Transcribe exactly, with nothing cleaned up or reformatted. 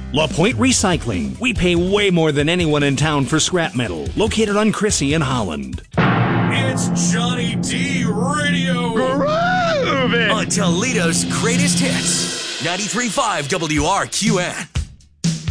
La Pointe Recycling. We pay way more than anyone in town for scrap metal. Located on Crissy in Holland. It's Johnny D Radio. Groovin'. On Toledo's greatest hits. ninety-three point five W R Q N.